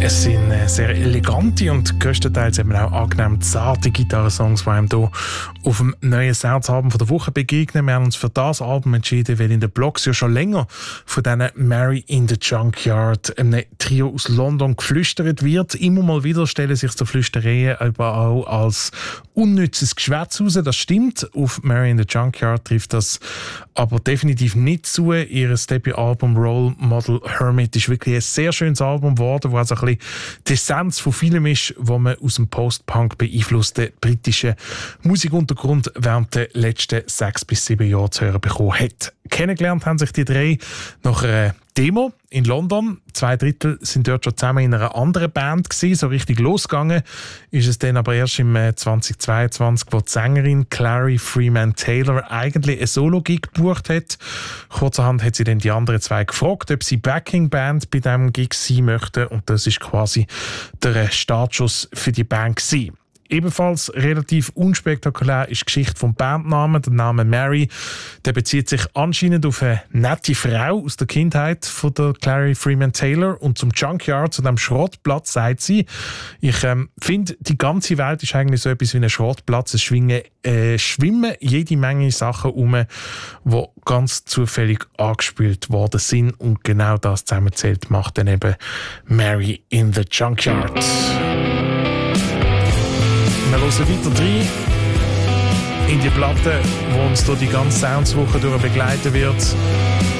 Es sind sehr elegante und größtenteils eben auch angenehm zarte Gitarrensongs, die einem hier auf dem neuen Soundsalbum von der Woche begegnen. Wir haben uns für das Album entschieden, weil in den Blogs ja schon länger von diesen Mary in the Junkyard, einem Trio aus London, geflüstert wird. Immer mal wieder stellen sich so Flüstereien aber auch als unnützes Geschwätz raus. Das stimmt. Auf Mary in the Junkyard trifft das aber definitiv nicht zu. Ihr Debütalbum Role Model Hermit ist wirklich ein sehr schönes Album geworden, wo also ein bisschen die Essenz von vielem ist, was man aus dem Post-Punk beeinflussten britischen Musikuntergrund während der letzten 6 bis 7 Jahre zu hören bekommen hat. Kennengelernt haben sich die drei nach einer Demo in London. 2/3 sind dort schon zusammen in einer anderen Band gewesen. So richtig losgegangen ist es dann aber erst im 2022, wo die Sängerin Clary Freeman-Taylor eigentlich ein Solo-Gig gebucht hat. Kurzerhand hat sie dann die anderen zwei gefragt, ob sie Backing-Band bei diesem Gig sein möchten. Und das ist quasi der Startschuss für die Band gewesen. Ebenfalls relativ unspektakulär ist die Geschichte vom Bandnamen. Der Name Mary, der bezieht sich anscheinend auf eine nette Frau aus der Kindheit von der Clary Freeman-Taylor. Und zum Junkyard, zu dem Schrottplatz, sagt sie, ich finde, die ganze Welt ist eigentlich so etwas wie ein Schrottplatz. Es schwimmen jede Menge Sachen um, die ganz zufällig angespült worden sind. Und genau das zusammenzählt macht dann eben Mary in the Junkyard. Wir hören weiter rein in die Platte, die uns durch die ganze Soundswoche begleiten wird.